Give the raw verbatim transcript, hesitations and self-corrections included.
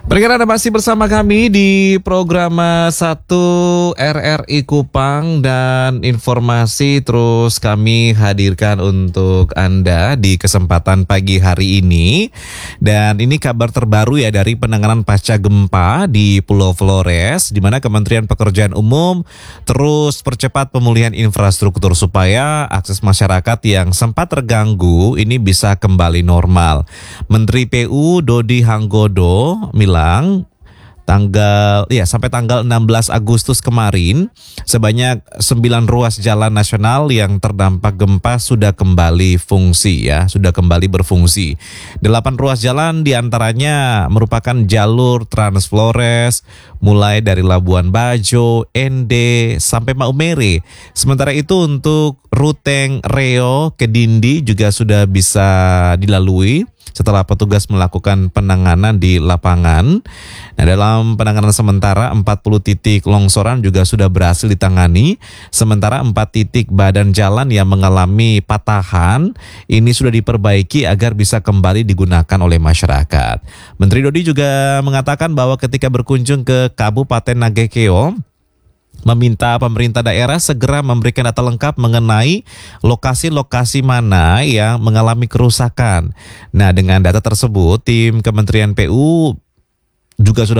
Perkenalkan Anda masih bersama kami di program satu R R I Kupang dan informasi terus kami hadirkan untuk Anda di kesempatan pagi hari ini. Dan ini kabar terbaru ya dari penanganan pasca gempa di Pulau Flores, di mana Kementerian Pekerjaan Umum terus percepat pemulihan infrastruktur supaya akses masyarakat yang sempat terganggu ini bisa kembali normal. Menteri P U Dodi Hanggodo bilang tanggal ya sampai tanggal enam belas Agustus kemarin sebanyak sembilan ruas jalan nasional yang terdampak gempa sudah kembali fungsi ya, sudah kembali berfungsi. Delapan ruas jalan diantaranya merupakan jalur Trans Flores mulai dari Labuan Bajo, Ende sampai Maumere. Sementara itu untuk Ruteng Reo ke Dindi juga sudah bisa dilalui setelah petugas melakukan penanganan di lapangan. Nah, dalam penanganan sementara empat puluh titik longsoran juga sudah berhasil ditangani, sementara empat titik badan jalan yang mengalami patahan ini sudah diperbaiki agar bisa kembali digunakan oleh masyarakat. Menteri Dodi juga mengatakan bahwa ketika berkunjung ke Kabupaten Nagekeo, meminta pemerintah daerah segera memberikan data lengkap mengenai lokasi-lokasi mana yang mengalami kerusakan. Nah, dengan data tersebut, tim Kementerian P U juga sudah